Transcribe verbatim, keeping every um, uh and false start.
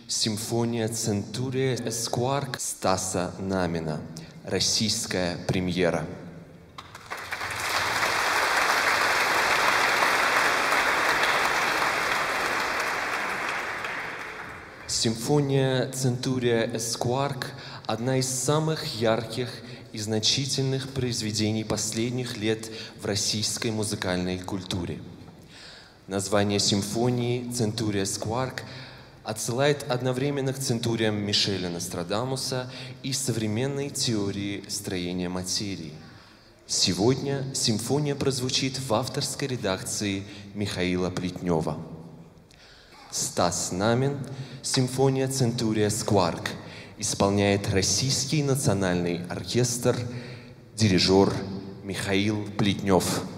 Симфония Центурия Эскварк Стаса Намина. Российская премьера. Симфония Центурия Эскварк – одна из самых ярких и значительных произведений последних лет в российской музыкальной культуре. Название симфонии «Центурия Эскварк» отсылает одновременно к центуриям Мишеля Нострадамуса и современной теории строения материи. Сегодня симфония прозвучит в авторской редакции Михаила Плетнева. Стас Намин, симфония «Центурия Эскварк», исполняет Российский национальный оркестр, дирижер Михаил Плетнев.